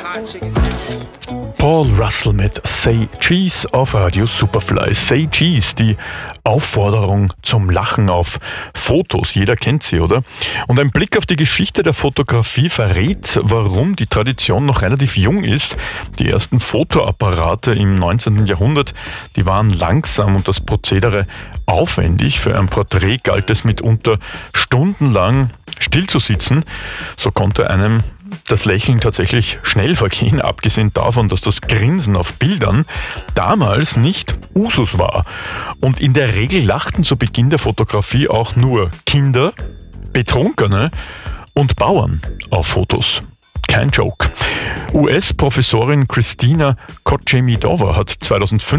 Paul Russell mit Say Cheese auf Radio Superfly. Say Cheese, die Aufforderung zum Lachen auf Fotos. Jeder kennt sie, oder? Und ein Blick auf die Geschichte der Fotografie verrät, warum die Tradition noch relativ jung ist. Die ersten Fotoapparate im 19. Jahrhundert, die waren langsam und das Prozedere aufwendig. Für ein Porträt galt es mitunter stundenlang still zu sitzen. So konnte einem das Lächeln tatsächlich schnell vergehen, abgesehen davon, dass das Grinsen auf Bildern damals nicht Usus war. Und in der Regel lachten zu Beginn der Fotografie auch nur Kinder, Betrunkene und Bauern auf Fotos. Kein Joke. US-Professorin Christina Kochemidova hat 2005